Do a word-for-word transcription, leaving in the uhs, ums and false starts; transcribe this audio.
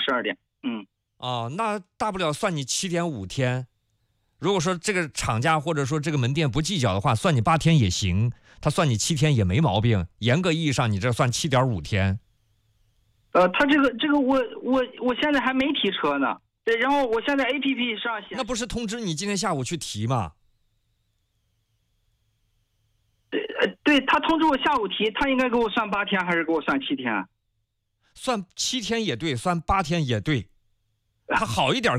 十二点。嗯。 哦，那大不了算你七点五天。如果说这个厂家或者说这个门店不计较的话，算你八天也行，他算你七天也没毛病。严格意义上，你这算七点五天。 呃，他这个这个我我我现在还没提车呢，对，然后我现在 A P P 上写， 那不是通知你今天下午去提吗？ 对，呃，对他通知我下午提，他应该给我算八天还是给我算七天？ 算七天也对，算八天也对。他好一点